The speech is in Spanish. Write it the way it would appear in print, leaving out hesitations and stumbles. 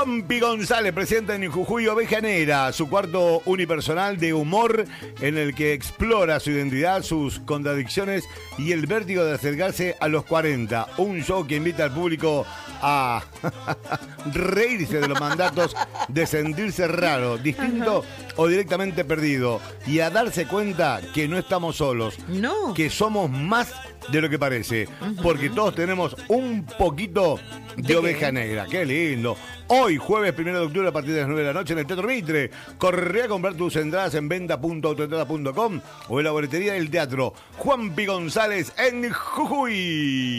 Juanpi González presenta en Jujuy Oveja Negra, su cuarto unipersonal de humor en el que explora su identidad, sus contradicciones y el vértigo de acercarse a los 40. Un show que invita al público a reírse de los mandatos, de sentirse raro, distinto o directamente perdido y a darse cuenta que no estamos solos, que somos más de lo que parece, porque todos tenemos un poquito de oveja negra. ¡Qué lindo! Hoy, jueves 1 de octubre, a partir de las 9 de la noche en el Teatro Mitre. Corre a comprar tus entradas en venta.autoentrada.com o en la boletería del teatro. Juanpi González en Jujuy.